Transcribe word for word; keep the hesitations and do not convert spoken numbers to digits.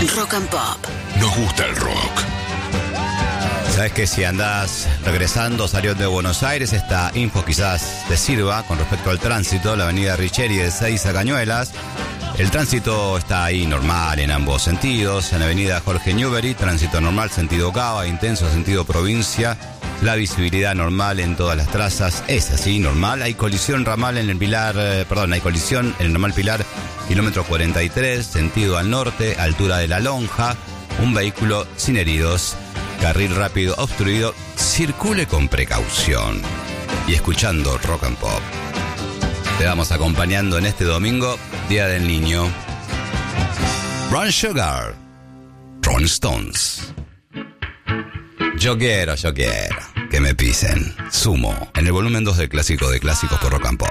Rock and Pop. Nos gusta el rock. Sabes que si andás regresando, saliendo de Buenos Aires, esta info quizás te sirva con respecto al tránsito. La avenida Richeri de seis a Cañuelas. El tránsito está ahí normal en ambos sentidos. En la avenida Jorge Newbery, tránsito normal, sentido Cava, intenso, sentido provincia. La visibilidad normal en todas las trazas es así, normal. Hay colisión ramal en el Pilar, eh, perdón, hay colisión en el normal Pilar, kilómetro cuarenta y tres, sentido al norte, altura de La Lonja. Un vehículo sin heridos, carril rápido obstruido. Circule con precaución. Y escuchando Rock and Pop. Te vamos acompañando en este domingo, Día del Niño. Brown Sugar, Rolling Stones. Yo quiero, yo quiero que me pisen. Sumo en el volumen dos del clásico de clásicos por Rock and Pop.